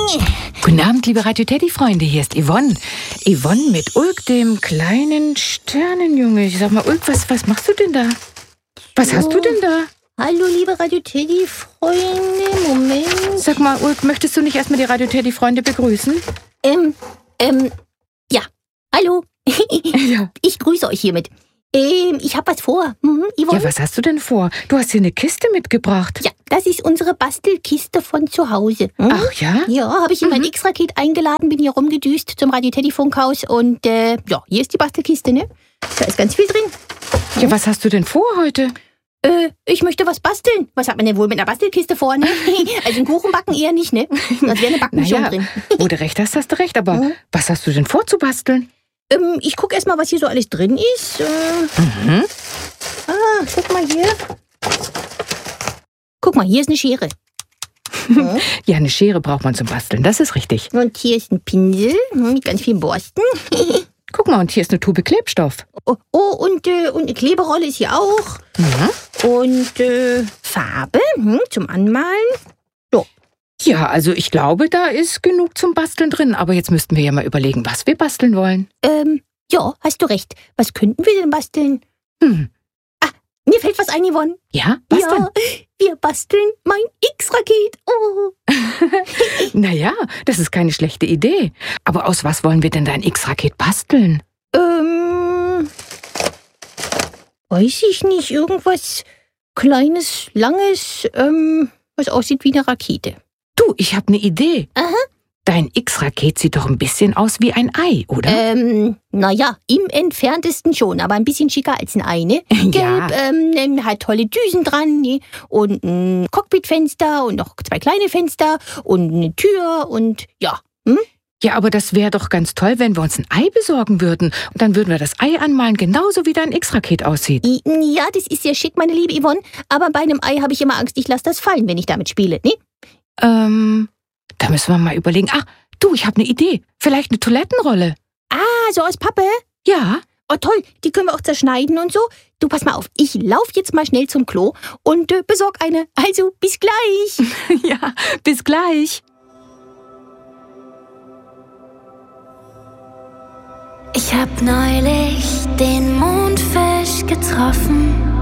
Guten Abend, liebe Radio Teddy-Freunde, hier ist Yvonne. Yvonne mit Ulk, dem kleinen Sternenjunge. Ich sag mal, Ulk, was machst du denn da? Was hast du denn da? Hallo, liebe Radio Teddy-Freunde, Moment. Sag mal, Ulk, möchtest du nicht erstmal die Radio Teddy-Freunde begrüßen? Ja, hallo. Ja. Ich grüße euch hiermit. Ich habe was vor. Yvonne? Ja, was hast du denn vor? Du hast hier eine Kiste mitgebracht. Ja, das ist unsere Bastelkiste von zu Hause. Ach ja? Ja, habe ich in mein X-Raket eingeladen, bin hier rumgedüst zum Radio Teddy Funkhaus und ja, hier ist die Bastelkiste, ne? Da ist ganz viel drin. Ja, was hast du denn vor heute? Ich möchte was basteln. Was hat man denn wohl mit einer Bastelkiste vor, ne? Also einen Kuchen backen eher nicht, ne? Sonst wäre eine Backmischung drin. Wo du recht hast, hast du recht. Aber was hast du denn vor zu basteln? Ich gucke erstmal, was hier so alles drin ist. Guck mal hier. Guck mal, hier ist eine Schere. Ja, eine Schere braucht man zum Basteln, das ist richtig. Und hier ist ein Pinsel mit ganz vielen Borsten. Guck mal, und hier ist eine Tube Klebstoff. Und eine Kleberolle ist hier auch. Und Farbe zum Anmalen. Ja, also ich glaube, da ist genug zum Basteln drin. Aber jetzt müssten wir ja mal überlegen, was wir basteln wollen. Ja, hast du recht. Was könnten wir denn basteln? Mir fällt was ein, Yvonne. Ja, was denn? Wir basteln mein X-Raket. Oh. Naja, das ist keine schlechte Idee. Aber aus was wollen wir denn dein X-Raket basteln? Weiß ich nicht. Irgendwas Kleines, Langes, was aussieht wie eine Rakete. Du, ich habe eine Idee. Aha. Dein X-Raket sieht doch ein bisschen aus wie ein Ei, oder? Naja, im Entferntesten schon, aber ein bisschen schicker als ein Ei, ne? Ja. Gelb, hat tolle Düsen dran, ne? Und ein Cockpitfenster und noch 2 kleine Fenster und eine Tür und ja. Ja, aber das wäre doch ganz toll, wenn wir uns ein Ei besorgen würden. Und dann würden wir das Ei anmalen, genauso wie dein X-Raket aussieht. Ja, das ist sehr schick, meine liebe Yvonne, aber bei einem Ei habe ich immer Angst, ich lasse das fallen, wenn ich damit spiele, ne? Da müssen wir mal überlegen. Ach, du, ich habe eine Idee. Vielleicht eine Toilettenrolle. So aus Pappe? Ja. Oh toll, die können wir auch zerschneiden und so. Du, pass mal auf, ich laufe jetzt mal schnell zum Klo und besorg eine. Also, bis gleich. Ja, bis gleich. Ich hab neulich den Mondfisch getroffen.